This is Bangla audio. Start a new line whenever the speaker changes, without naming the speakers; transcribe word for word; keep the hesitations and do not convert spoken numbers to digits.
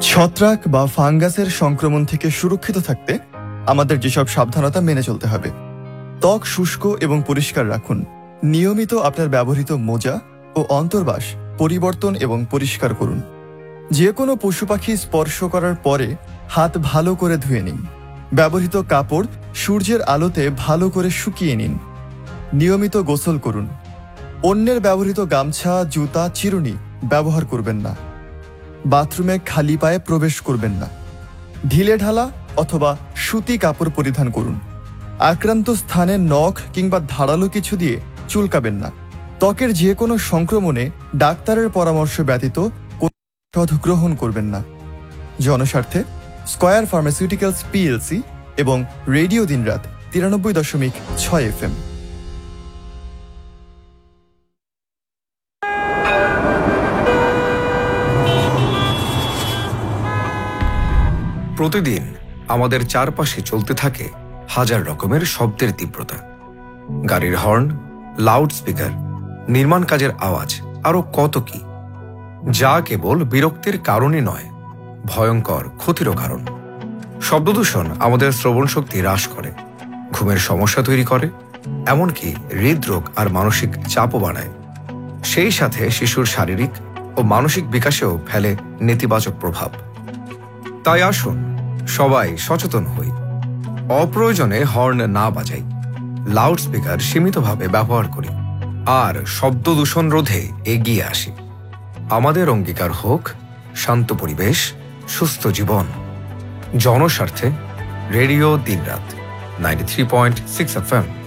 ছত্রাক বা ফাঙ্গাসের সংক্রমণ থেকে সুরক্ষিত থাকতে আমাদের যেসব সাবধানতা মেনে চলতে হবে। ত্বক শুষ্ক এবং পরিষ্কার রাখুন। নিয়মিত আপনার ব্যবহৃত মোজা ও অন্তর্বাস পরিবর্তন এবং পরিষ্কার করুন। যে কোনো পশু পাখি স্পর্শ করার পরে হাত ভালো করে ধুয়ে নিন। ব্যবহৃত কাপড় সূর্যের আলোতে ভালো করে শুকিয়ে নিন। নিয়মিত গোসল করুন। অন্যের ব্যবহৃত গামছা, জুতা, চিরুনি ব্যবহার করবেন না। বাথরুমে খালি পায়ে প্রবেশ করবেন না। ঢিলে ঢালা অথবা সুতি কাপড় পরিধান করুন। আক্রান্ত স্থানে নখ কিংবা ধারালো কিছু দিয়ে চুলকাবেন না। ত্বকের যে কোনো সংক্রমণে ডাক্তারের পরামর্শ ব্যতীত কোনো ঔষধ গ্রহণ করবেন না। জনস্বার্থে স্কয়ার ফার্মাসিউটিক্যালস পিএলসি এবং রেডিও দিনরাত তিরানব্বই দশমিক ছয় এফ এম।
প্রতিদিন আমাদের চারপাশে চলতে থাকে হাজার রকমের শব্দের তীব্রতা। গাড়ির হর্ন, লাউড স্পিকার, নির্মাণ কাজের আওয়াজ, আরো কত কি, যা কেবল বিরক্তির কারণই নয়, ভয়ঙ্কর ক্ষতিরও কারণ। শব্দদূষণ আমাদের শ্রবণ শক্তি হ্রাস করে, ঘুমের সমস্যা তৈরি করে, এমনকি হৃদরোগ আর মানসিক চাপও বাড়ায়। সেই সাথে শিশুর শারীরিক ও মানসিক বিকাশেও ফেলে নেতিবাচক প্রভাব। তাই আসুন সবাই সচেতন হই, অপ্রয়োজনে হর্ন না বাজাই, লাউড স্পিকার সীমিতভাবে ব্যবহার করি আর শব্দ দূষণ রোধে এগিয়ে আসি। আমাদের অঙ্গীকার হোক শান্ত পরিবেশ, সুস্থ জীবন। জনস্বার্থে রেডিও দিনরাত ninety three point six F M.